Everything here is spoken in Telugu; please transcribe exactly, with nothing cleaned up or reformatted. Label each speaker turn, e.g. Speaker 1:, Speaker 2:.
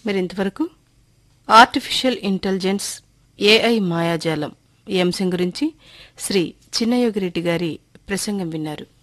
Speaker 1: మరింతవరకు ఆర్టిఫిషియల్ ఇంటెలిజెన్స్ ఏఐ మాయాజాలం ఈ అంశం గురించి శ్రీ చిన్నయోగిరెడ్డి గారి ప్రసంగం విన్నారు.